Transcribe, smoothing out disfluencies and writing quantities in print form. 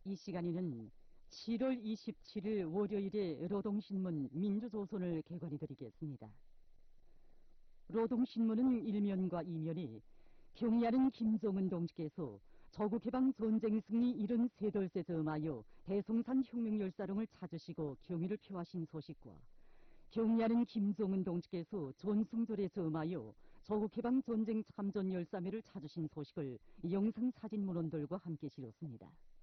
이 시간에는 7월 27일 월요일에 노동신문 민주조선을 개관해드리겠습니다. 노동신문은 1면과 2면이 경의하는 김정은 동지께서 조국해방 전쟁 승리 73돌세 점하여 대송산 혁명열사릉을 찾으시고 경의를 표하신 소식과 경의하는 김정은 동지께서 전승절에 점하여 조국해방 전쟁 참전 열사매를 찾으신 소식을 영상사진 문헌들과 함께 실었습니다.